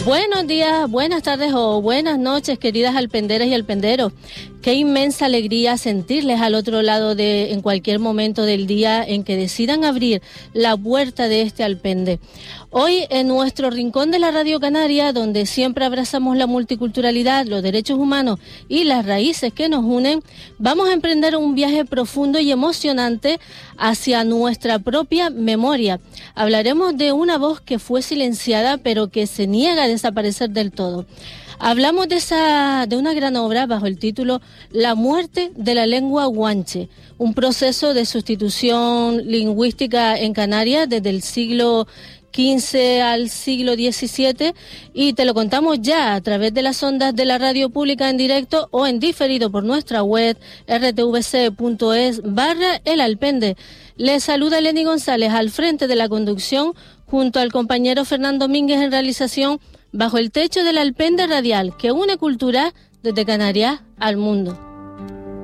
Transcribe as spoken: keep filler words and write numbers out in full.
Buenos días, buenas tardes o buenas noches, queridas alpenderas y alpenderos. Qué inmensa alegría sentirles al otro lado de en cualquier momento del día en que decidan abrir la puerta de este alpende. Hoy en nuestro rincón de la Radio Canaria, donde siempre abrazamos la multiculturalidad, los derechos humanos y las raíces que nos unen, vamos a emprender un viaje profundo y emocionante hacia nuestra propia memoria. Hablaremos de una voz que fue silenciada pero que se niega a desaparecer del todo. Hablamos de esa de una gran obra bajo el título La muerte de la lengua guanche, un proceso de sustitución lingüística en Canarias desde el siglo quince al siglo diecisiete, y te lo contamos ya a través de las ondas de la radio pública en directo o en diferido por nuestra web r t v c punto es barra el alpende. Les saluda Eleni González al frente de la conducción junto al compañero Fernando Domínguez en realización, bajo el techo del alpende radial que une cultura desde Canarias al mundo.